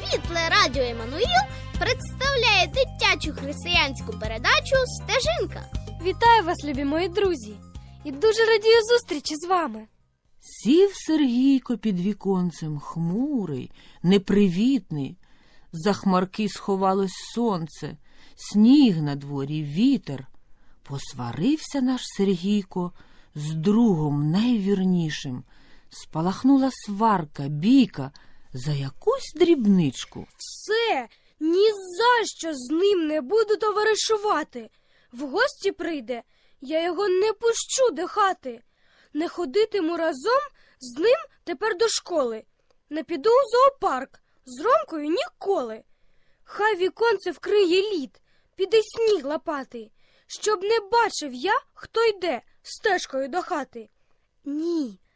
Світле радіо Еммануїл представляє дитячу християнську передачу «Стежинка». Вітаю вас, любі мої друзі, і дуже радію зустрічі з вами. Сів Сергійко під віконцем, хмурий, непривітний. За хмарки сховалось сонце, сніг на дворі, вітер. Посварився наш Сергійко з другом найвірнішим. Спалахнула сварка, бійка за якусь дрібничку. Все, ні за що з ним не буду товаришувати. В гості прийде, я його не пущу до хати. Не ходитиму разом з ним тепер до школи. Не піду у зоопарк з Ромкою ніколи. Хай віконце вкриє лід, піде сніг лапати, щоб не бачив я, хто йде стежкою до хати. Ні,